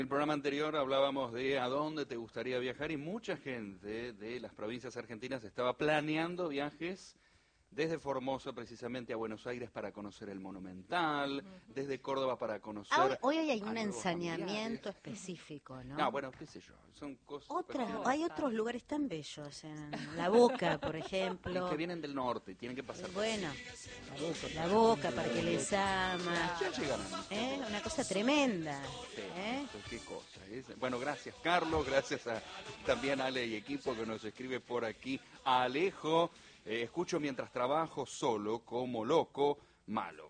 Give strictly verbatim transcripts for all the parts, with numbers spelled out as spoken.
En el programa anterior hablábamos de a dónde te gustaría viajar y mucha gente de las provincias argentinas estaba planeando viajes desde Formosa precisamente a Buenos Aires para conocer el Monumental, uh-huh. desde Córdoba para conocer... Ah, hoy hay un ensañamiento específico, ¿no? No, bueno, qué sé yo, son cosas... Otras, hay otros lugares tan bellos, en La Boca, por ejemplo. Y que vienen del norte, tienen que pasar... Bueno, La Boca, La Boca Parque Lezama... Ya llegarán. ¿Eh? Una cosa tremenda. Sí, ¿eh? Qué cosa es. Bueno, gracias Carlos, gracias a también a Ale y equipo que nos escribe por aquí. A Alejo... Eh, escucho mientras trabajo solo, como loco, malo.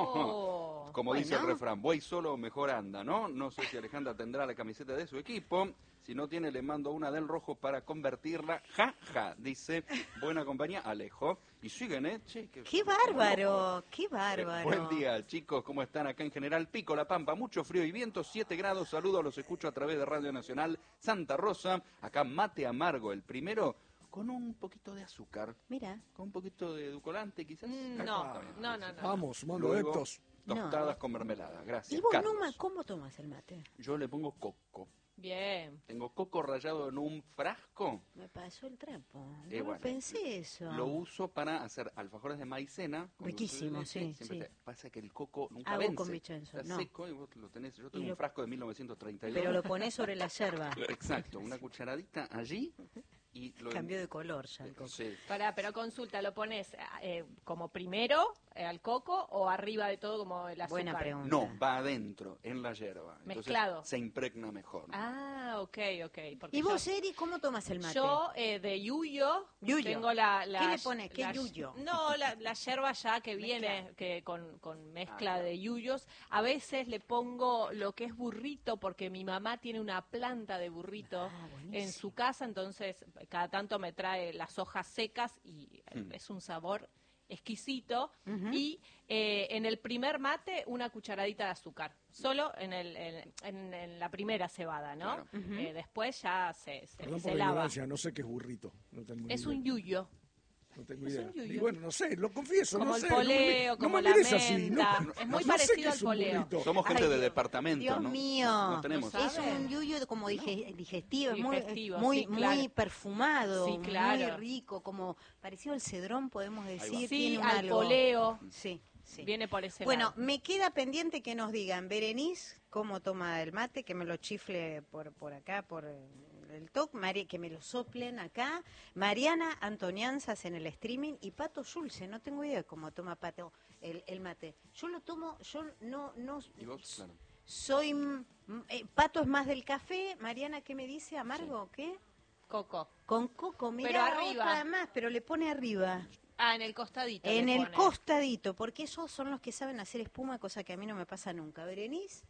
Oh, como bueno. dice el refrán, voy solo, mejor anda, ¿no? No sé si Alejandra tendrá la camiseta de su equipo. Si no tiene, le mando una del rojo para convertirla. Ja, ja, dice, buena compañía, Alejo. Y siguen, ¿eh? Che, que, ¡Qué bárbaro! ¡Qué bárbaro! Eh, buen día, chicos, ¿cómo están acá en General Pico, La Pampa? Mucho frío y viento, siete grados. Saludos, los escucho a través de Radio Nacional Santa Rosa. Acá mate amargo, el primero... con un poquito de azúcar. Mira. Con un poquito de edulcorante, quizás. Mm, no, no, no, no, no. Vamos, monolectos. Tostadas no. con mermelada, gracias. ¿Y vos, Carlos. Numa, cómo tomas el mate? Yo le pongo coco. Bien. Tengo coco rallado en un frasco. Me pasó el trapo. No eh, bueno, pensé eso. Lo uso para hacer alfajores de maicena. Riquísimo, sí. sí. sí. Te, pasa que el coco nunca Hago vence. con Vicenzo, Está no. seco y vos lo tenés. Yo tengo y un lo... frasco de mil novecientos treinta y dos. Pero lo ponés sobre la yerba. Exacto, una cucharadita allí. Y lo cambió de color ya el coco. Sí. Pará, pero consulta, ¿lo pones eh, como primero eh, al coco o arriba de todo como el azúcar? Buena pregunta. No, va adentro, en la yerba. Mezclado. Entonces se impregna mejor. Ah, ok, ok. ¿Y vos, Eri, cómo tomas el mate? Yo eh, de yuyo, yuyo. Tengo la, la... ¿Qué le pones? ¿Qué la, yuyo? No, la, la yerba ya que viene que con, con mezcla ah, de yuyos. A veces le pongo lo que es burrito porque mi mamá tiene una planta de burrito ah, en su casa, entonces cada tanto me trae trae las hojas secas y mm. es un sabor exquisito. Uh-huh. Y eh, en el primer mate una cucharadita de azúcar, solo en, el, en, en, en la primera cebada, ¿no? Claro. Uh-huh. eh, después ya se, se, Perdón se por lava. No sé qué es burrito. No tengo es idea. un yuyo. No tengo idea. Y bueno, no sé, lo confieso. Como no el sé, poleo, no me, como no la menta. Así, no, no, es muy no parecido sé al poleo. Somos gente Ay, de departamento, Dios ¿no? mío. No tenemos. ¿No es un yuyo como dije, digestivo, digestivo, muy, sí, muy, claro. muy perfumado, sí, claro. muy rico, como parecido al cedrón, podemos decir. Sí, tiene al algo. poleo. Sí. Sí. Viene por ese bueno, lado. Bueno, me queda pendiente que nos digan, Berenice, cómo toma el mate, que me lo chifle por, por acá, por el toque, Mari, que me lo soplen acá, Mariana Antonianzas en el streaming y Pato Schulze, no tengo idea de cómo toma Pato el, el mate. Yo lo tomo, yo no, no ¿Y vos? Claro. Soy, eh, Pato es más del café, Mariana, ¿qué me dice? ¿Amargo? Sí. ¿Qué? Coco. Con coco, mira, pero arriba. Otra más, pero le pone arriba. Ah, en el costadito. En el pone. costadito, porque esos son los que saben hacer espuma, cosa que a mí no me pasa nunca. ¿Berenice?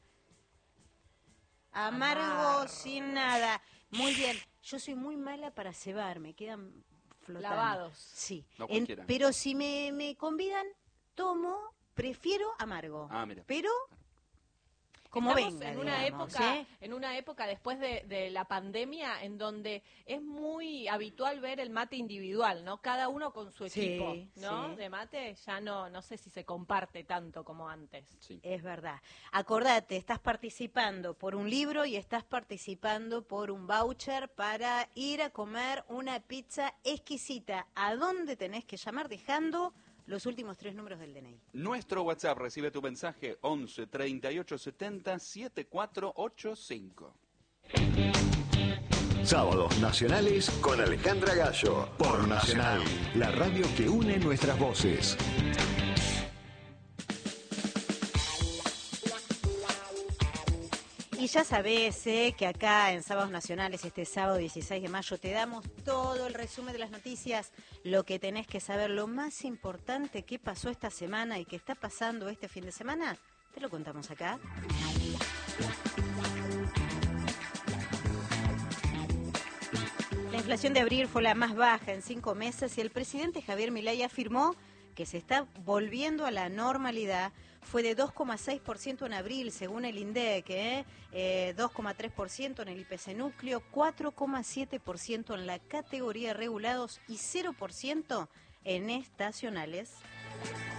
Amargo, Amargo, sin nada. Muy bien. Yo soy muy mala para cebar, me quedan flotando. Lavados. Sí. No en, pero si me, me convidan, tomo, prefiero amargo. Ah, mira. Pero... como Estamos venga, en una digamos, época, ¿eh? en una época después de, de la pandemia en donde es muy habitual ver el mate individual, ¿no? Cada uno con su equipo, sí, ¿no? Sí. De mate ya no, no sé si se comparte tanto como antes. Sí. Es verdad. Acordate, estás participando por un libro y estás participando por un voucher para ir a comer una pizza exquisita. ¿A dónde tenés que llamar? Dejando los últimos tres números del D N I. Nuestro WhatsApp recibe tu mensaje once treinta y ocho setenta setenta y cuatro ochenta y cinco. Sábados nacionales con Alejandra Gallo. Por Nacional, la radio que une nuestras voces. Y ya sabés eh, que acá en Sábados Nacionales, este sábado dieciséis de mayo, te damos todo el resumen de las noticias, lo que tenés que saber, lo más importante que pasó esta semana y que está pasando este fin de semana, te lo contamos acá. La inflación de abril fue la más baja en cinco meses y el presidente Javier Milei afirmó que se está volviendo a la normalidad. Fue de dos coma seis por ciento en abril, según el INDEC, ¿eh? Eh, dos coma tres por ciento en el I P C núcleo, cuatro coma siete por ciento en la categoría regulados y cero por ciento en estacionales.